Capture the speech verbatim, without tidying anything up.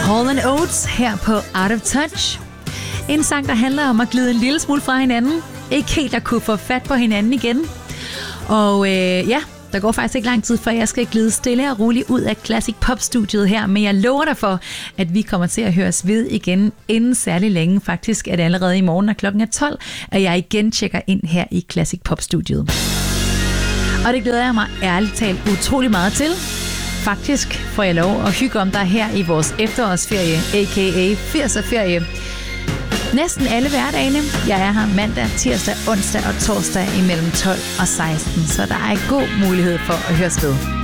Hall and Oates her på Out of Touch. En sang, der handler om at glide en lille smule fra hinanden. Ikke helt at kunne få fat på hinanden igen. Og øh, ja, der går faktisk ikke lang tid, før jeg skal glide stille og roligt ud af Classic Pop-studiet her. Men jeg lover dig for, at vi kommer til at høres ved igen inden særlig længe. Faktisk er det allerede i morgen, når klokken er tolv, at jeg igen tjekker ind her i Classic Pop-studiet. Og det glæder jeg mig ærligt talt utrolig meget til. Faktisk får jeg lov at hygge om dig her i vores efterårsferie, a k a firserferie. Næsten alle hverdagene. Jeg er her mandag, tirsdag, onsdag og torsdag imellem tolv og seksten, så der er god mulighed for at høres ved.